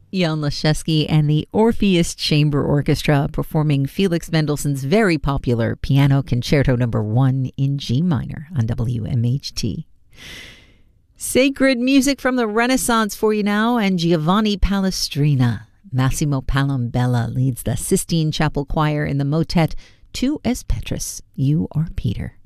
Jan Leszewski and the Orpheus Chamber Orchestra performing Felix Mendelssohn's very popular Piano Concerto No. 1 in G minor on WMHT. Sacred music from the Renaissance for you now, and Giovanni Palestrina. Massimo Palombella leads the Sistine Chapel Choir in the motet Tu es Petrus, You Are Peter.